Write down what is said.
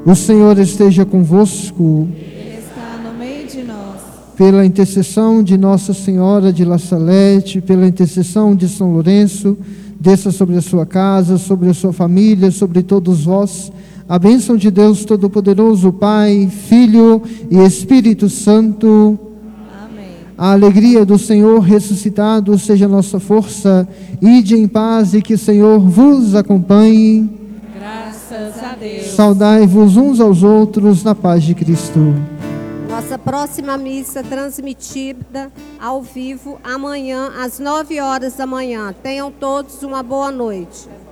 O Senhor esteja convosco. Ele está no meio de nós. Pela intercessão de Nossa Senhora de La Salete, pela intercessão de São Lourenço, desça sobre a sua casa, sobre a sua família, sobre todos vós, a bênção de Deus Todo-Poderoso, Pai, Filho e Espírito Santo. Amém. A alegria do Senhor ressuscitado seja a nossa força. Ide em paz e que o Senhor vos acompanhe. Graças a Deus. Saudai-vos uns aos outros na paz de Cristo. Nossa próxima missa transmitida ao vivo amanhã às 9 horas da manhã. Tenham todos uma boa noite.